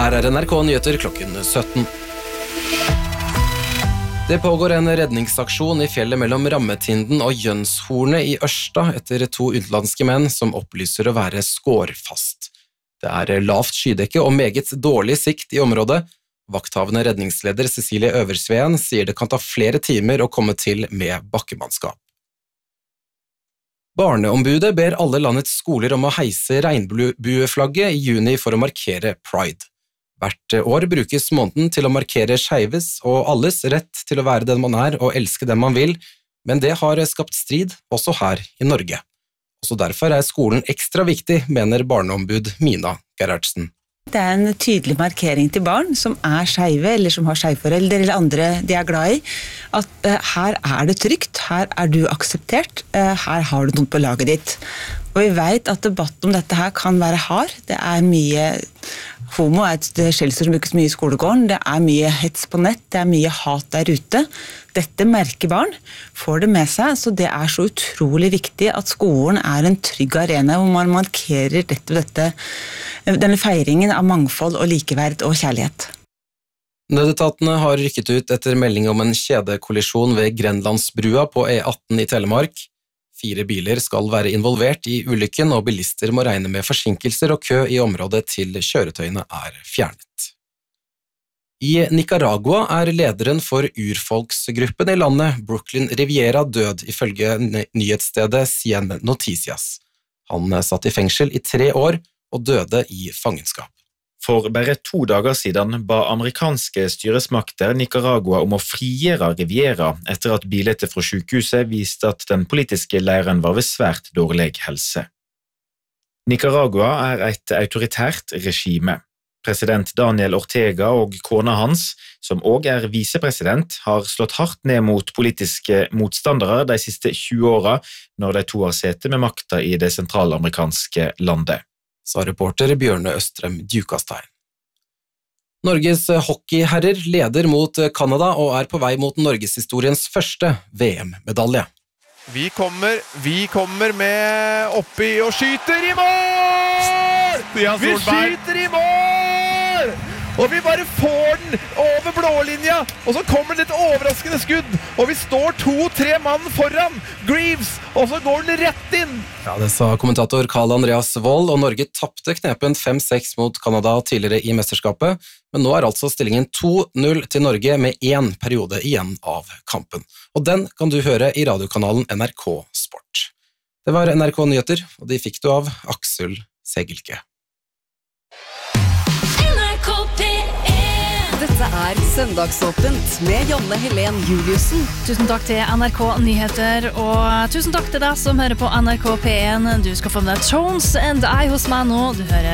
Her NRK Nyheter klokken 17. Det pågår en redningsaksjon i fjellet mellom Rammetinden og Jønshornet i Ørsta etter 2 utenlandske menn som opplyser å være skårfast. Det er lavt skydekke og meget dårlig sikt i området. Vakthavende redningsleder Cecilie Øversveen sier det kan ta flere timer å komme til med bakkemannskap. Barneombudet ber alle landets skoler om å heise regnbueflagget i juni for å markere Pride. Hvert år brukes måneden til å markere skeives og alles rett til å være den man er og elske den man vil, men det har skapt strid også her i Norge. Også derfor er skolen ekstra viktig, mener barneombud Mina Gerhardsen. Det er en tydelig markering til barn som er skeive eller som har skeiveforeldre eller andre de er glad i, at her er det trygt, her er du akseptert, her har du noen på laget ditt. Og vi vet at debatten om dette her kan være hard, det er mye homo er et skjellsord som brukes mye i skolegården, det er mye hets på nett, det er mye hat der ute. Dette merker barn, får det med seg, så det er så utrolig viktig at skolen er en trygg arena hvor man markerer denne feiringen av mangfold og likeverd og kjærlighet. Nødetatene har rykket ut etter melding om en kjedekollisjon ved Grenlandsbrua på E18 i Telemark. 4 biler skal være involvert i ulykken, og bilister må regne med forsinkelser og kø i området til kjøretøyene er fjernet. I Nicaragua er lederen for urfolksgruppen i landet, Brooklyn Riviera, død ifølge nyhetsstedet Cien Noticias. Han satt i fengsel i 3 år og døde i fangenskap. For bare 2 dager siden ba amerikanske styresmakter Nicaragua om å frigjøre Riviera etter at bilder fra sykehuset viste at den politiske leiren var ved svært dårlig helse. Nicaragua er et autoritært regime. President Daniel Ortega og kona hans, som også er visepresident, har slått hardt ned mot politiske motstandere de siste 20 årene når de 2 har sete med makta i det sentralamerikanske landet. Sa reporter Bjørne Østrem Djukastein. Norges hockeyherrer leder mot Kanada og er på vei mot Norgeshistoriens første VM-medalje. Vi kommer med oppi og skyter i mål! Vi skyter i mål! Og vi bare får den over blålinja, og så kommer det et overraskende skudd, og vi står 2-3 mann foran Greaves, og så går den rett inn. Ja, det sa kommentator Karl Andreas Wold, og Norge tappte knepen 5-6 mot Kanada tidligere i mesterskapet, men nå er altså stillingen 2-0 til Norge med 1 periode igjen av kampen. Og den kan du høre i radiokanalen NRK Sport. Det var NRK Nyheter, og de fikk du av Aksel Segelke. Dette er Søndagsåpent med Janne Helen Juliussen. Tusen takk til NRK Nyheter, og tusen takk til deg som hører på NRK P1. Du skal få med deg Tones and I hos meg nå. Du hører